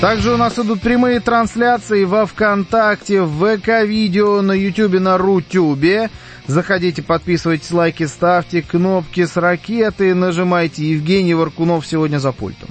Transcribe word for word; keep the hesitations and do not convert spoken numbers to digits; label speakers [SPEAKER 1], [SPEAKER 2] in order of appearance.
[SPEAKER 1] Также у нас идут прямые трансляции во ВКонтакте, в ВК-видео, на Ютубе, на Рутюбе. Заходите, подписывайтесь, лайки ставьте, кнопки с ракеты нажимайте. Евгений Варкунов сегодня за пультом.